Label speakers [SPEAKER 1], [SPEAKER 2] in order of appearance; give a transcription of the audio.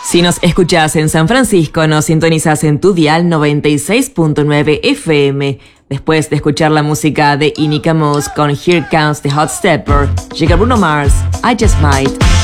[SPEAKER 1] Si nos escuchás en San Francisco, nos sintonizás en tu dial 96.9 FM. Después de escuchar la música de Inika Moss con Here Comes the Hot Stepper, llega Bruno Mars, I Just Might.